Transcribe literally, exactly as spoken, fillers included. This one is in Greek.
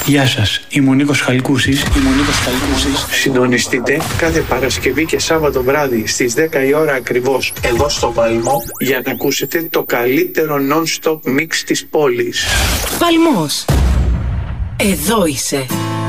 Γεια σας, είμαι ο Νίκος Χαλκούσης. Είμαι ο Νίκος Χαλκούσης. Συντονιστείτε κάθε Παρασκευή και Σάββατο βράδυ στις δέκα η ώρα ακριβώς εδώ στο Παλμό για να ακούσετε το καλύτερο non-stop mix της πόλης. Παλμός. Εδώ είσαι.